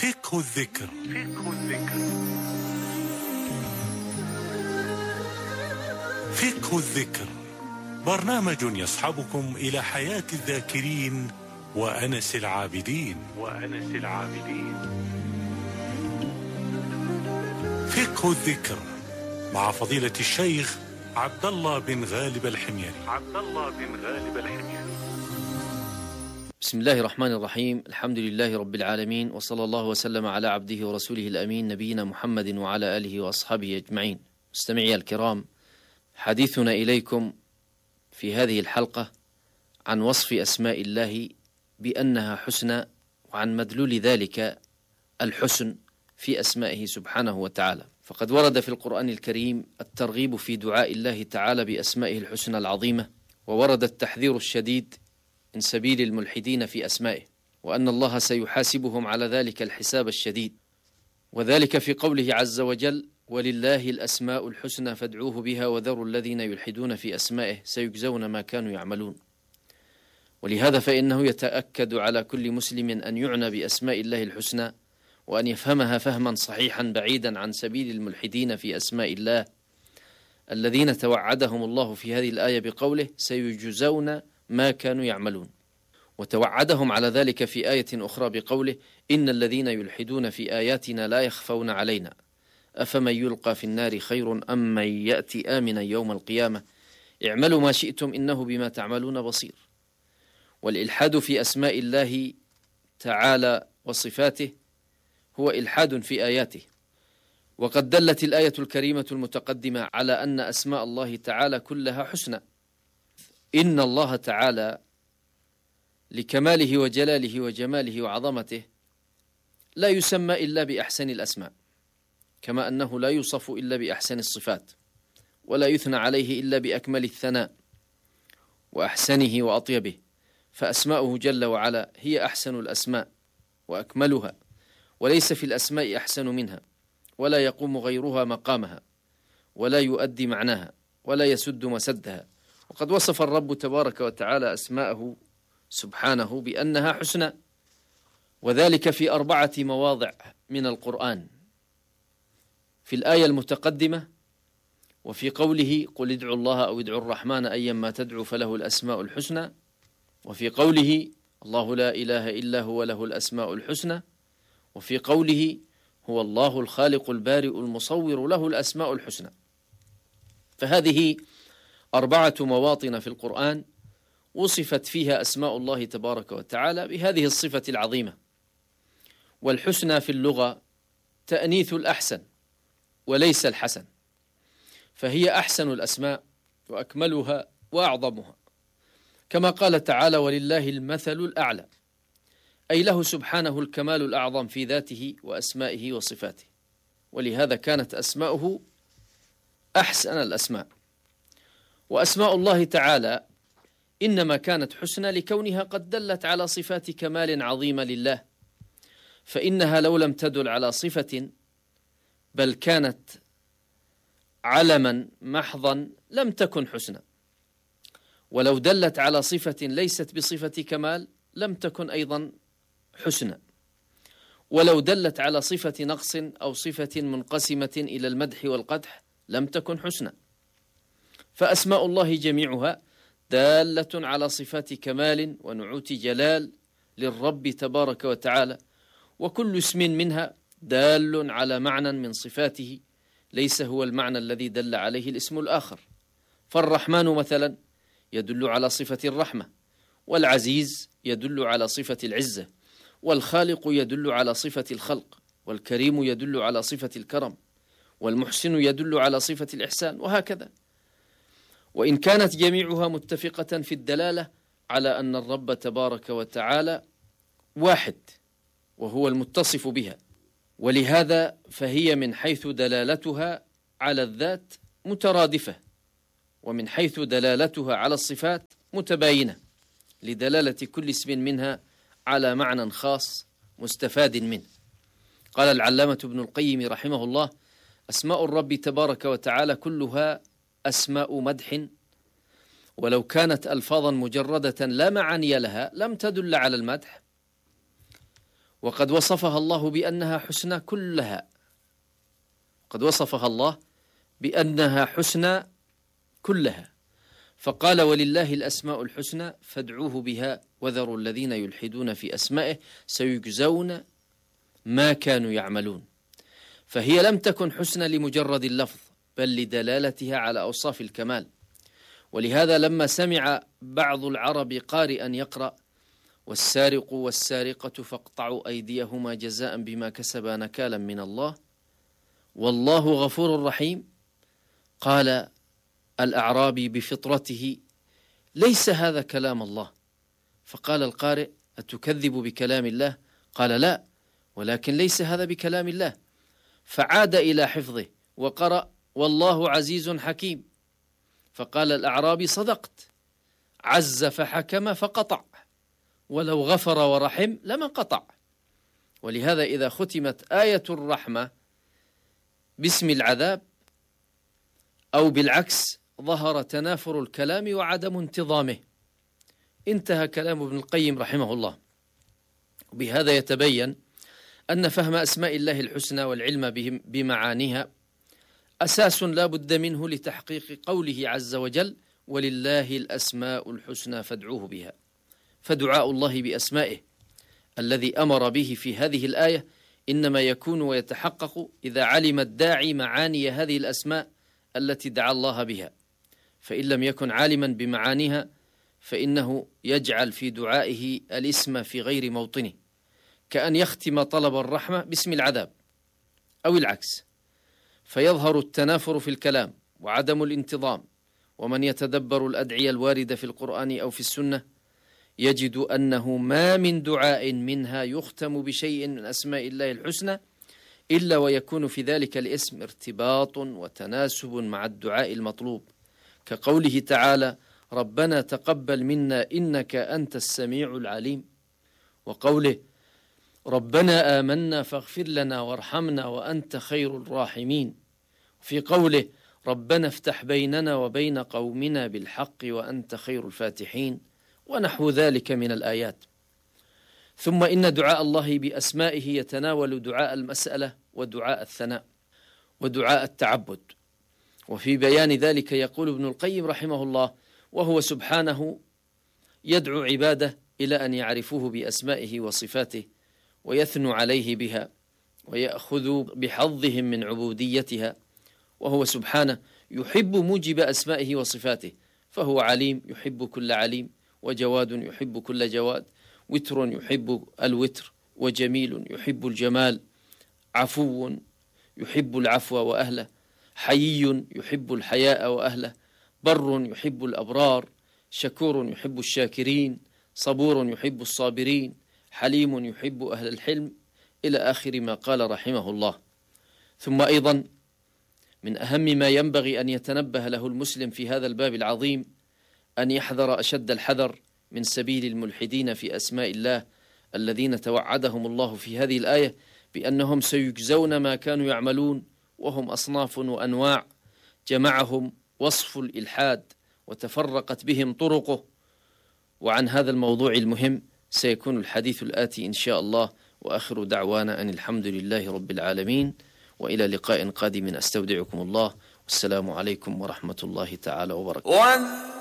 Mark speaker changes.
Speaker 1: فقه الذكر. فقه الذكر برنامج يصحبكم إلى حياة الذاكرين وأنس العابدين. فقه الذكر مع فضيلة الشيخ عبد الله بن غالب الحميري.
Speaker 2: بسم الله الرحمن الرحيم. الحمد لله رب العالمين، وصلى الله وسلم على عبده ورسوله الأمين نبينا محمد وعلى آله وأصحابه أجمعين. مستمعي الكرام، حديثنا إليكم في هذه الحلقة عن وصف أسماء الله بأنها حسنى، وعن مدلول ذلك الحسن في أسمائه سبحانه وتعالى. فقد ورد في القرآن الكريم الترغيب في دعاء الله تعالى بأسمائه الحسنى العظيمة، وورد التحذير الشديد من سبيل الملحدين في أسمائه، وأن الله سيحاسبهم على ذلك الحساب الشديد، وذلك في قوله عز وجل: ولله الأسماء الحسنى فادعوه بها وذروا الذين يلحدون في أسمائه سيجزون ما كانوا يعملون. ولهذا فإنه يتأكد على كل مسلم أن يعنى بأسماء الله الحسنى، وأن يفهمها فهما صحيحا بعيدا عن سبيل الملحدين في أسماء الله الذين توعدهم الله في هذه الآية بقوله: سيجزون ما كانوا يعملون. وتوعدهم على ذلك في آية أخرى بقوله: إن الذين يلحدون في آياتنا لا يخفون علينا أفمن يلقى في النار خير أم من يأتي آمنا يوم القيامة اعملوا ما شئتم إنه بما تعملون بصير. والإلحاد في أسماء الله تعالى وصفاته هو إلحاد في آياته، وقد دلت الآية الكريمة المتقدمة على أن أسماء الله تعالى كلها حسنى. إن الله تعالى لكماله وجلاله وجماله وعظمته لا يسمى إلا بأحسن الأسماء، كما أنه لا يوصف إلا بأحسن الصفات، ولا يثنى عليه إلا بأكمل الثناء وأحسنه وأطيبه. فأسماؤه جل وعلا هي أحسن الأسماء وأكملها، وليس في الأسماء أحسن منها، ولا يقوم غيرها مقامها، ولا يؤدي معناها، ولا يسد مسدها. وقد وصف الرب تبارك وتعالى أسماءه سبحانه بأنها حسنى، وذلك في 4 مواضع من القرآن: في الآية المتقدمة، وفي قوله: قل ادعوا الله أو ادعوا الرحمن أيما تدعوا فله الأسماء الحسنى، وفي قوله: الله لا إله إلا هو له الأسماء الحسنى، وفي قوله: هو الله الخالق البارئ المصور له الأسماء الحسنى. فهذه 4 مواطن في القرآن وصفت فيها أسماء الله تبارك وتعالى بهذه الصفة العظيمة. والحسنى في اللغة تأنيث الأحسن وليس الحسن، فهي أحسن الأسماء وأكملها وأعظمها، كما قال تعالى: ولله المثل الأعلى، أي له سبحانه الكمال الأعظم في ذاته وأسمائه وصفاته. ولهذا كانت أسماؤه أحسن الأسماء. وأسماء الله تعالى إنما كانت حسنى لكونها قد دلت على صفات كمال عظيمة لله، فإنها لو لم تدل على صفة بل كانت علما محضا لم تكن حسنى، ولو دلت على صفة ليست بصفة كمال لم تكن أيضا حسنى، ولو دلت على صفة نقص أو صفة منقسمة إلى المدح والقدح لم تكن حسنى. فأسماء الله جميعها دالة على صفات كمال ونعوت جلال للرب تبارك وتعالى، وكل اسم منها دال على معنى من صفاته ليس هو المعنى الذي دل عليه الاسم الآخر. فالرحمن مثلا يدل على صفة الرحمة، والعزيز يدل على صفة العزة، والخالق يدل على صفة الخلق، والكريم يدل على صفة الكرم، والمحسن يدل على صفة الإحسان، وهكذا. وإن كانت جميعها متفقة في الدلالة على أن الرب تبارك وتعالى واحد وهو المتصف بها، ولهذا فهي من حيث دلالتها على الذات مترادفة، ومن حيث دلالتها على الصفات متباينة، لدلالة كل اسم منها على معنى خاص مستفاد منه. قال العلامة ابن القيم رحمه الله: أسماء الرب تبارك وتعالى كلها أسماء مدح، ولو كانت ألفاظا مجردة لا معاني لها لم تدل على المدح، وقد وصفها الله بأنها حسنى كلها، قد وصفها الله بأنها حسنى كلها، فقال ولله الأسماء الحسنى فادعوه بها وذروا الذين يلحدون في أسمائه سيجزون ما كانوا يعملون. فهي لم تكن حسنى لمجرد اللفظ بل لدلالتها على أوصاف الكمال. ولهذا لما سمع بعض العرب قارئا يقرأ والسارق والسارقة فاقطعوا أيديهما جزاء بما كسبا نكالا من الله والله غفور رحيم، قال الأعرابي بفطرته ليس هذا كلام الله. فقال القارئ أتكذب بكلام الله؟ قال لا، ولكن ليس هذا بكلام الله. فعاد إلى حفظه وقرأ والله عزيز حكيم. فقال الأعرابي صدقت، عز فحكم فقطع، ولو غفر ورحم لما قطع. ولهذا إذا ختمت آية الرحمة باسم العذاب أو بالعكس ظهر تنافر الكلام وعدم انتظامه. انتهى كلام ابن القيم رحمه الله. وبهذا يتبين أن فهم أسماء الله الحسنى والعلم بمعانيها أساس لا بد منه لتحقيق قوله عز وجل ولله الأسماء الحسنى فادعوه بها. فدعاء الله بأسمائه الذي أمر به في هذه الآية إنما يكون ويتحقق إذا علم الداعي معاني هذه الأسماء التي دعا الله بها. فإن لم يكن عالما بمعانيها فإنه يجعل في دعائه الاسم في غير موطنه، كأن يختم طلب الرحمة باسم العذاب أو العكس، فيظهر التنافر في الكلام وعدم الانتظام. ومن يتدبر الأدعية الواردة في القرآن أو في السنة يجد أنه ما من دعاء منها يختم بشيء من أسماء الله الحسنى إلا ويكون في ذلك الاسم ارتباط وتناسب مع الدعاء المطلوب، كقوله تعالى ربنا تقبل منا إنك أنت السميع العليم، وقوله ربنا آمنا فاغفر لنا وارحمنا وأنت خير الراحمين، في قوله ربنا افتح بيننا وبين قومنا بالحق وأنت خير الفاتحين، ونحو ذلك من الآيات. ثم إن دعاء الله بأسمائه يتناول دعاء المسألة ودعاء الثناء ودعاء التعبد. وفي بيان ذلك يقول ابن القيم رحمه الله وهو سبحانه يدعو عباده إلى أن يعرفوه بأسمائه وصفاته ويثنوا عليه بها ويأخذوا بحظهم من عبوديتها، وهو سبحانه يحب موجب أسمائه وصفاته، فهو عليم يحب كل عليم، وجواد يحب كل جواد، وتر يحب الوتر، وجميل يحب الجمال، عفو يحب العفو وأهله، حيي يحب الحياء وأهله، بر يحب الأبرار، شكور يحب الشاكرين، صبور يحب الصابرين، حليم يحب أهل الحلم، إلى آخر ما قال رحمه الله. ثم أيضا من أهم ما ينبغي أن يتنبه له المسلم في هذا الباب العظيم أن يحذر أشد الحذر من سبيل الملحدين في أسماء الله الذين توعدهم الله في هذه الآية بأنهم سيجزون ما كانوا يعملون، وهم أصناف وأنواع جمعهم وصف الإلحاد وتفرقت بهم طرقه. وعن هذا الموضوع المهم سيكون الحديث الآتي إن شاء الله، وآخر دعوانا أن الحمد لله رب العالمين، وإلى لقاء قادم أستودعكم الله، والسلام عليكم ورحمة الله تعالى وبركاته.